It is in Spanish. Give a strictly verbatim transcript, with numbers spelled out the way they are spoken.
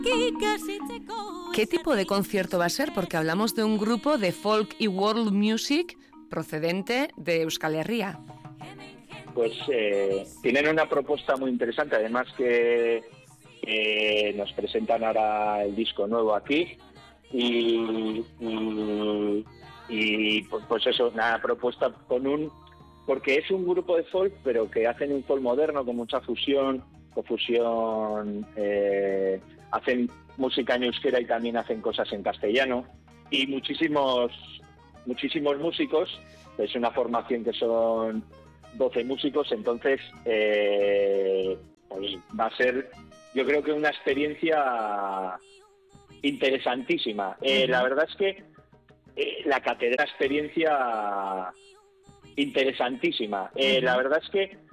¿Qué tipo de concierto va a ser? Porque hablamos de un grupo de folk y world music procedente de Euskal Herria. Pues eh, tienen una propuesta muy interesante, además que eh, nos presentan ahora el disco nuevo aquí y, y, y pues, pues eso, una propuesta con un... porque es un grupo de folk, pero que hacen un folk moderno con mucha fusión, con fusión, eh, hacen música en euskera y también hacen cosas en castellano y muchísimos, muchísimos músicos, es una formación que son doce músicos, entonces eh, pues va a ser, yo creo que una experiencia interesantísima. Eh, la verdad es que eh, la catedral experiencia interesantísima. Eh, uh-huh. La verdad es que